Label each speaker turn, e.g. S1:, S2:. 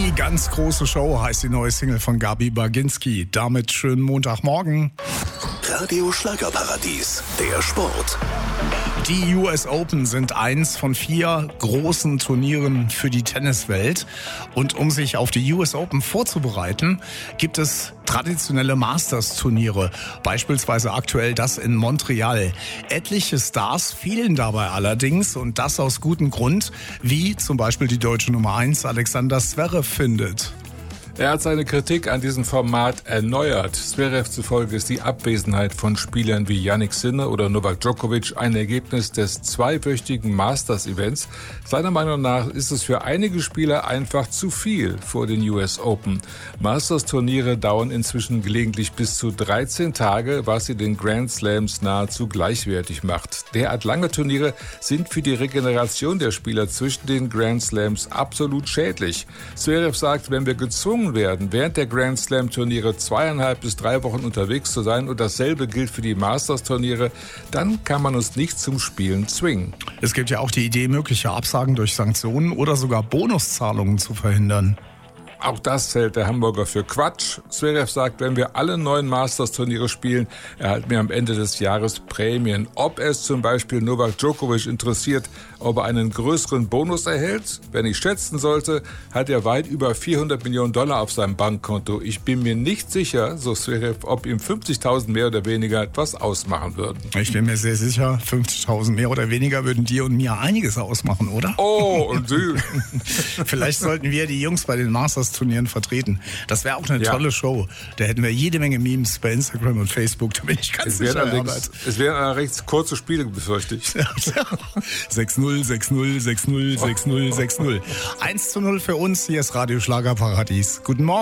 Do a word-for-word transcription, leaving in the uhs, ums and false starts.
S1: Die ganz große Show heißt die neue Single von Gabi Baginski. Damit schönen Montagmorgen.
S2: Radio Schlagerparadies, der Sport.
S1: Die U S Open sind eins von vier großen Turnieren für die Tenniswelt. Und um sich auf die U S Open vorzubereiten, gibt es traditionelle Masters-Turniere. Beispielsweise aktuell das in Montreal. Etliche Stars fehlen dabei allerdings und das aus gutem Grund, wie zum Beispiel die deutsche Nummer eins Alexander Zverev findet.
S3: Er hat seine Kritik an diesem Format erneuert. Zverev zufolge ist die Abwesenheit von Spielern wie Jannik Sinner oder Novak Djokovic ein Ergebnis des zweiwöchigen Masters-Events. Seiner Meinung nach ist es für einige Spieler einfach zu viel vor den U S Open. Masters-Turniere dauern inzwischen gelegentlich bis zu dreizehn Tage, was sie den Grand Slams nahezu gleichwertig macht. Derart lange Turniere sind für die Regeneration der Spieler zwischen den Grand Slams absolut schädlich. Zverev sagt, wenn wir gezwungen werden, während der Grand Slam Turniere zweieinhalb bis drei Wochen unterwegs zu sein und dasselbe gilt für die Masters Turniere, dann kann man uns nicht zum Spielen zwingen.
S1: Es gibt ja auch die Idee, mögliche Absagen durch Sanktionen oder sogar Bonuszahlungen zu verhindern.
S3: Auch das hält der Hamburger für Quatsch. Zverev sagt, wenn wir alle neun Masters-Turniere spielen, erhalten wir am Ende des Jahres Prämien. Ob es zum Beispiel Novak Djokovic interessiert, ob er einen größeren Bonus erhält? Wenn ich schätzen sollte, hat er weit über vierhundert Millionen Dollar auf seinem Bankkonto. Ich bin mir nicht sicher, so Zverev, ob ihm fünfzigtausend mehr oder weniger etwas ausmachen würden.
S1: Ich bin mir sehr sicher, fünfzigtausend mehr oder weniger würden dir und mir einiges ausmachen, oder?
S3: Oh, und Sie?
S1: Vielleicht sollten wir die Jungs bei den Masters Turnieren vertreten. Das wäre auch eine
S3: ja.
S1: tolle Show. Da hätten wir jede Menge Memes bei Instagram und Facebook. Da bin ich ganz
S3: es
S1: sicher.
S3: Es wären allerdings kurze Spiele, befürchte ich.
S1: sechs null, sechs null, sechs null, sechs null, sechs null. eins zu null für uns. Hier ist Radio Schlagerparadies. Guten Morgen.